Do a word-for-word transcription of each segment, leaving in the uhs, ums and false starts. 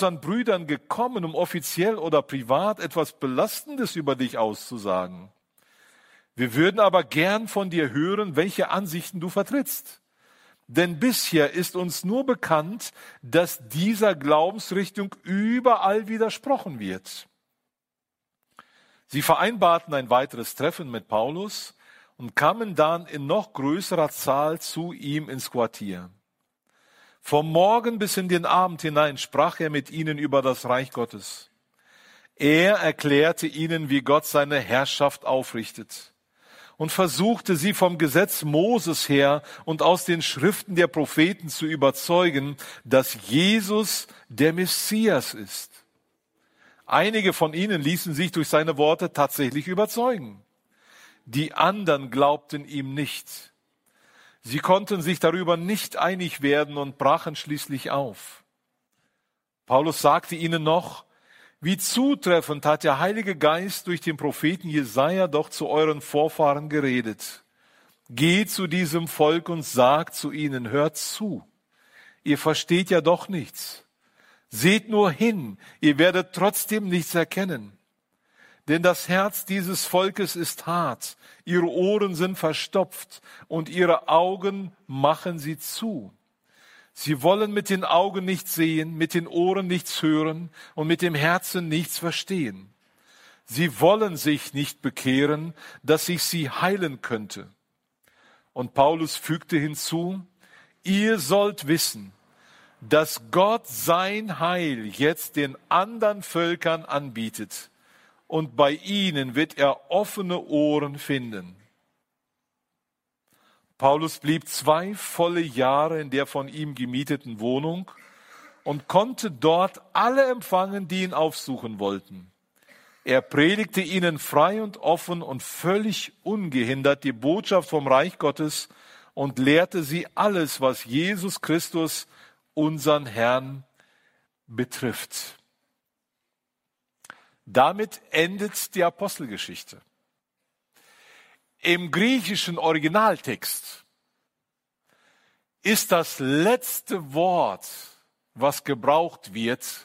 unseren Brüdern gekommen, um offiziell oder privat etwas Belastendes über dich auszusagen. Wir würden aber gern von dir hören, welche Ansichten du vertrittst. Denn bisher ist uns nur bekannt, dass dieser Glaubensrichtung überall widersprochen wird. Sie vereinbarten ein weiteres Treffen mit Paulus und kamen dann in noch größerer Zahl zu ihm ins Quartier. Vom Morgen bis in den Abend hinein sprach er mit ihnen über das Reich Gottes. Er erklärte ihnen, wie Gott seine Herrschaft aufrichtet und versuchte sie vom Gesetz Moses her und aus den Schriften der Propheten zu überzeugen, dass Jesus der Messias ist. Einige von ihnen ließen sich durch seine Worte tatsächlich überzeugen. Die anderen glaubten ihm nicht. Sie konnten sich darüber nicht einig werden und brachen schließlich auf. Paulus sagte ihnen noch: Wie zutreffend hat der Heilige Geist durch den Propheten Jesaja doch zu euren Vorfahren geredet. Geht zu diesem Volk und sagt zu ihnen: Hört zu, ihr versteht ja doch nichts. Seht nur hin, ihr werdet trotzdem nichts erkennen. Denn das Herz dieses Volkes ist hart, ihre Ohren sind verstopft und ihre Augen machen sie zu. Sie wollen mit den Augen nichts sehen, mit den Ohren nichts hören und mit dem Herzen nichts verstehen. Sie wollen sich nicht bekehren, dass ich sie heilen könnte. Und Paulus fügte hinzu: Ihr sollt wissen, dass Gott sein Heil jetzt den anderen Völkern anbietet. Und bei ihnen wird er offene Ohren finden. Paulus blieb zwei volle Jahre in der von ihm gemieteten Wohnung und konnte dort alle empfangen, die ihn aufsuchen wollten. Er predigte ihnen frei und offen und völlig ungehindert die Botschaft vom Reich Gottes und lehrte sie alles, was Jesus Christus, unseren Herrn, betrifft. Damit endet die Apostelgeschichte. Im griechischen Originaltext ist das letzte Wort, was gebraucht wird,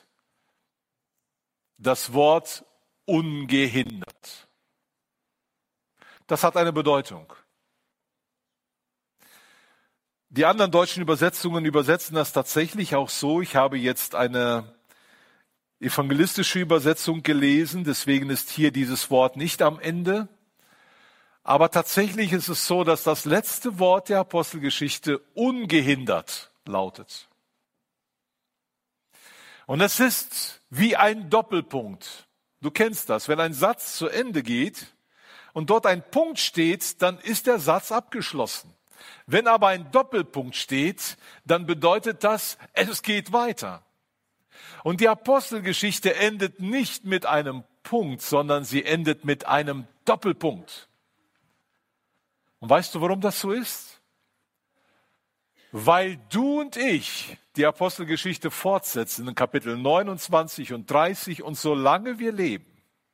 das Wort ungehindert. Das hat eine Bedeutung. Die anderen deutschen Übersetzungen übersetzen das tatsächlich auch so. Ich habe jetzt eine evangelistische Übersetzung gelesen, deswegen ist hier dieses Wort nicht am Ende. Aber tatsächlich ist es so, dass das letzte Wort der Apostelgeschichte ungehindert lautet. Und es ist wie ein Doppelpunkt. Du kennst das, wenn ein Satz zu Ende geht und dort ein Punkt steht, dann ist der Satz abgeschlossen. Wenn aber ein Doppelpunkt steht, dann bedeutet das, es geht weiter. Und die Apostelgeschichte endet nicht mit einem Punkt, sondern sie endet mit einem Doppelpunkt. Und weißt du, warum das so ist? Weil du und ich die Apostelgeschichte fortsetzen in Kapitel neunundzwanzig und dreißig und solange wir leben.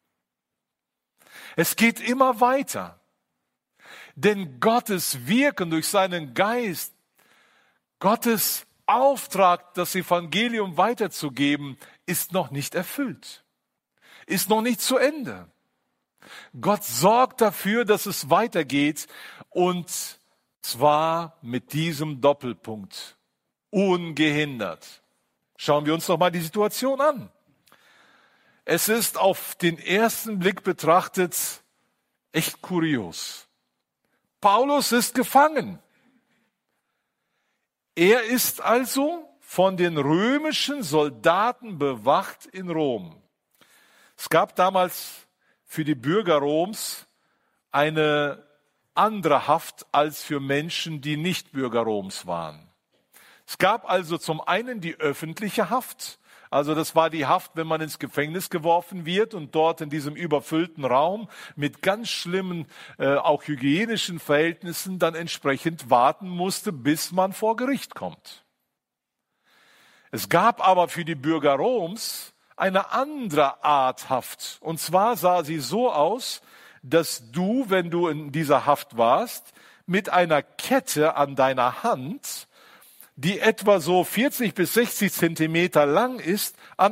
Es geht immer weiter. Denn Gottes Wirken durch seinen Geist, Gottes Auftrag, das Evangelium weiterzugeben, ist noch nicht erfüllt, ist noch nicht zu Ende. Gott sorgt dafür, dass es weitergeht, und zwar mit diesem Doppelpunkt, ungehindert. Schauen wir uns doch mal die Situation an. Es ist auf den ersten Blick betrachtet echt kurios. Paulus ist gefangen. Er ist also von den römischen Soldaten bewacht in Rom. Es gab damals für die Bürger Roms eine andere Haft als für Menschen, die nicht Bürger Roms waren. Es gab also zum einen die öffentliche Haft. Also das war die Haft, wenn man ins Gefängnis geworfen wird und dort in diesem überfüllten Raum mit ganz schlimmen, äh, auch hygienischen Verhältnissen dann entsprechend warten musste, bis man vor Gericht kommt. Es gab aber für die Bürger Roms eine andere Art Haft. Und zwar sah sie so aus, dass du, wenn du in dieser Haft warst, mit einer Kette an deiner Hand, die etwa so vierzig bis sechzig Zentimeter lang ist, an